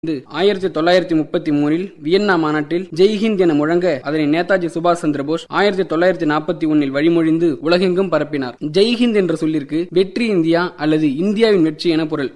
1933 Vienna மாநாட்டில் ஜெய்ஹிந்த் என முழங்க அதனை நேதாஜி சுபாஷ் சந்திர போஸ் 1941 வழிமொழிந்து உலகெங்கும் பரப்பினார். ஜெய்ஹிந்த் என்ற சொல்லிற்கு வெற்றி இந்தியா அல்லது இந்தியாவின் வெற்றி என பொருள்.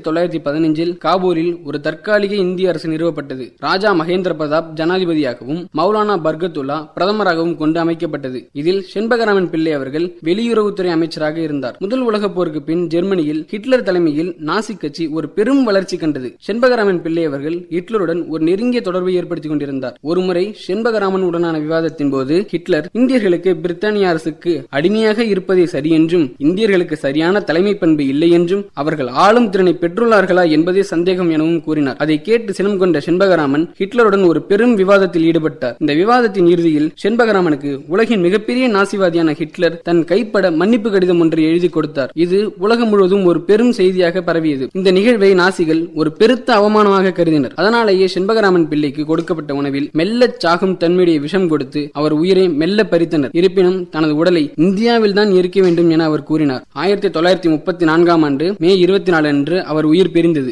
1915 காபூலில் ஒரு தற்காலிக இந்திய அரசு நிறுவப்பட்டது. ராஜா மகேந்திர பிரதாப் ஜனாதிபதியாகவும் மௌலானா பர்கத்துல்லா பிரதமராகவும் கொண்டு அமைக்கப்பட்டது. இதில் செண்பகராமன் பிள்ளை அவர்கள் வெளியுறவுத்துறை அமைச்சராக இருந்தார். முதல் உலக போருக்கு பின் ஜெர்மனியில் ஹிட்லர் தலைமையில் நாசி கட்சி ஒரு பெரும் வளர்ச்சி கண்டது. செண்பகராமன் பிள்ளை அவர்கள் ஹிட்லருடன் ஒரு நெருங்கிய தொடர்பை ஏற்படுத்திக் கொண்டிருந்தார். ஒருமுறை செண்பகராமன் உடனான விவாதத்தின் போது ஹிட்லர் இந்தியர்களுக்கு பிரித்தானிய அரசுக்கு அடிமையாக இருப்பதே சரி என்றும் இந்தியர்களுக்கு சரியான தலைமை பண்பு இல்லை என்றும் அவர்கள் ஆளும் திறனை பெற்றுள்ளார்களா என்பதே சந்தேகம் எனவும் கூறினார். அதை கேட்டு சினம் கொண்ட செண்பகராமன் ஹிட்லருடன் ஒரு பெரும் விவாதத்தில் ஈடுபட்டார். இந்த விவாதத்தின் இறுதியில் செண்பகராமனுக்கு உலகின் மிகப்பெரிய நாசிவாதியான ஹிட்லர் தன் கைப்பட மன்னிப்பு கடிதம் ஒன்றை எழுதி கொடுத்தார். இது உலகம் முழுவதும் ஒரு பெரும் செய்தியாக பரவியது. இந்த நிகழ்வை நாசிகள் ஒரு பெருத்த அவமானமாக கருதினர். அதனாலேயே செண்பகராமன் பிள்ளைக்கு கொடுக்கப்பட்ட உணவில் மெல்ல சாகும் தன்மையுடைய விஷம் கொடுத்து அவர் உயிரை மெல்ல பறித்தனர். இருப்பினும் தனது உடலை இந்தியாவில் தான் எரிக்க வேண்டும் என அவர் கூறினார். 1934 ஆண்டு மே 24 அன்று அவர் உயிர் பிரிந்தது.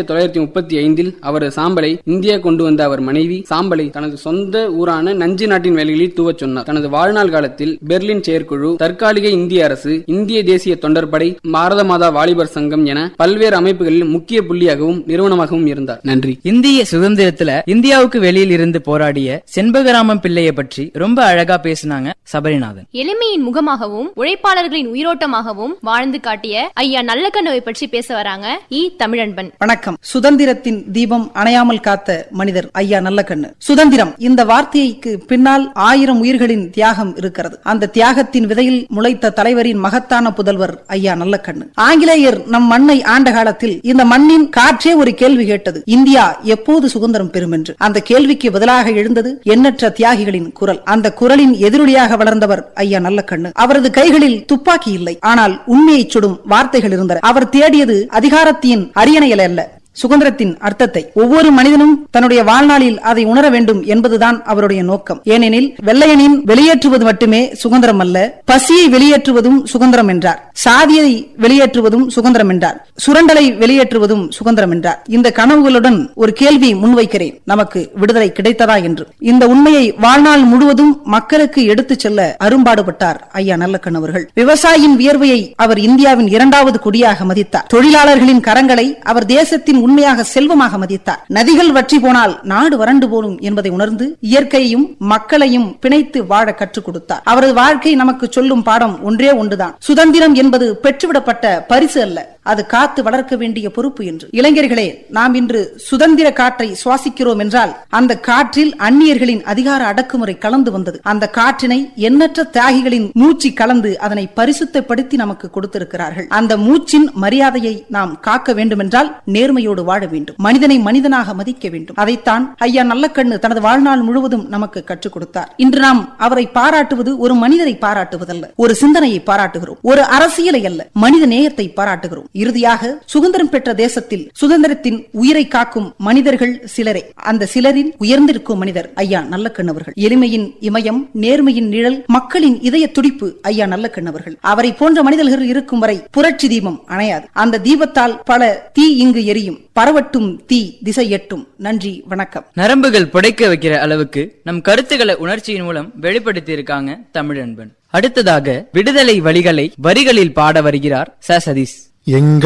1935 அவரது சாம்பலை இந்தியா கொண்டு வந்த அவர் மனைவி சாம்பலை தனது சொந்த ஊரான நஞ்சு நாட்டின் வேலைகளில் தூவச் சொன்னார். தனது வாழ்நாள் காலத்தில் பெர்லின் செயற்குழு, தற்காலிக இந்திய அரசு, இந்திய தேசிய தொண்டர்படை, பாரத மாதா வாலிபர் சங்கம் என பல்வேறு அமைப்புகளில் முக்கிய புள்ளியாகவும் நிறுவனமாகவும் இருந்தார். நன்றி. இந்திய சுதந்திரத்துல இந்தியாவுக்கு வெளியில் இருந்து போராடிய செண்பகராமன் பிள்ளையை பற்றி ரொம்ப அழகா பேசினாங்க சபரிநாதன். எளிமையின் முகமாகவும் உழைப்பாளர்களின் உயிரோட்டமாகவும் வாழ்ந்து காட்டிய ஐயா நல்லக்கண்ணுவை பற்றி பேச வராங்க தமிழன்பன். வணக்கம். சுதந்திரத்தின் தீபம் அணையாமல் காத்த மனிதர் ஐயா நல்லக்கண்ணு. சுதந்திரம் இந்த வார்த்தைக்கு பின்னால் 1000 உயிர்களின் தியாகம் இருக்கிறது. அந்த தியாகத்தின் விதையில் முளைத்த தலைவரின் மகத்தான புதல்வர் ஐயா நல்லக்கண்ணு. ஆங்கிலேயர் நம் மண்ணை ஆண்ட காலத்தில் இந்த மண்ணின் காற்றே ஒரு கேள்வி கேட்டது, இந்தியா எப்போது சுதந்திரம் பெறும் என்று. அந்த கேள்விக்கு பதிலாக எழுந்தது எண்ணற்ற தியாகிகளின் குரல். அந்த குரலின் எதிரொலியாக வளர்ந்தவர் ஐயா நல்லக்கண்ணு. அவரது கைகளில் துப்பாக்கி இல்லை, ஆனால் உண்மையை சுடும் வார்த்தைகள் இருந்தன. அவர் தேடியது அதிகாரத்தின் அரியணையில் அல்ல, சுதந்திரத்தின் அர்த்தத்தை. ஒவ்வொரு மனிதனும் தன்னுடைய வாழ்நாளில் அதை உணர வேண்டும் என்பதுதான் அவருடைய நோக்கம். ஏனெனில் வெள்ளையனின் வெளியேற்றுவது மட்டுமே சுதந்திரம் அல்ல, பசியை வெளியேற்றுவதும் சுதந்திரம் என்றார், சாதியை வெளியேற்றுவதும் சுதந்திரம் என்றார், சுரண்டலை வெளியேற்றுவதும் சுதந்திரம் என்றார். இந்த கனவுகளுடன் ஒரு கேள்வி முன்வைக்கிறேன், நமக்கு விடுதலை கிடைத்ததா என்று. இந்த உண்மையை வாழ்நாள் முழுவதும் மக்களுக்கு எடுத்துச் செல்ல அரும்பாடுபட்டார் ஐயா நல்லக்கண்ணு அவர்கள். விவசாயியின் வியர்வையை அவர் இந்தியாவின் 2வது கொடியாக மதித்தார். தொழிலாளர்களின் கரங்களை அவர் தேசத்தின் உண்மையாக செல்வமாக மதித்தார். நதிகள் வற்றி போனால் நாடு வறண்டு போலும் என்பதை உணர்ந்து இயற்கையையும் மக்களையும் பிணைத்து வாழ கற்றுக் கொடுத்தார். அவரது வாழ்க்கை நமக்கு சொல்லும் பாடம் ஒன்றே ஒன்றுதான், சுதந்திரம் என்பது பெற்றுவிடப்பட்ட பரிசு அல்ல, அது காத்து வளர்க்க வேண்டிய பொறுப்பு என்று. இளைஞர்களே, நாம் இன்று சுதந்திர காற்றை சுவாசிக்கிறோம் என்றால் அந்த காற்றில் அந்நியர்களின் அதிகார அடக்குமுறை கலந்து வந்தது. அந்த காற்றினை எண்ணற்ற தியாகிகளின் மூச்சு கலந்து அதனை பரிசுத்தப்படுத்தி நமக்கு கொடுத்திருக்கிறார்கள். அந்த மூச்சின் மரியாதையை நாம் காக்க வேண்டும் என்றால் நேர்மையோடு வாழ வேண்டும், மனிதனை மனிதனாக மதிக்க வேண்டும். அதைத்தான் ஐயா நல்லக்கண்ணு தனது வாழ்நாள் முழுவதும் நமக்கு கற்றுக் கொடுத்தார். இன்று நாம் அவரை பாராட்டுவது ஒரு மனிதரை பாராட்டுவதல்ல, ஒரு சிந்தனையை பாராட்டுகிறோம், ஒரு அரசியலை அல்ல, மனித நேயத்தை பாராட்டுகிறோம். இறுதியாக சுதந்திரம் பெற்ற தேசத்தில் சுதந்திரத்தின் உயிரை காக்கும் மனிதர்கள் சிலரே. அந்த சிலரின் உயர்ந்திருக்கும் மனிதர் ஐயா நல்லக்கண்ணு அவர்கள். எளிமையின் இமயம், நேர்மையின் நிழல், மக்களின் இதய துடிப்பு ஐயா நல்லக்கண்ணு அவர்கள். அவரை போன்ற மனிதர்கள் இருக்கும் வரை புரட்சி தீபம் அணையாது. அந்த தீபத்தால் பல தீ இங்கு எரியும், பரவட்டும் தீ திசை எட்டும். நன்றி, வணக்கம். நரம்புகள் புடைக்க வைக்கிற அளவுக்கு நம் கருத்துக்களை உணர்ச்சியின் மூலம் வெளிப்படுத்தி இருக்காங்க தமிழன்பன். அடுத்ததாக விடுதலை வழிகளை வரிகளில் பாட வருகிறார் சதீஷ்.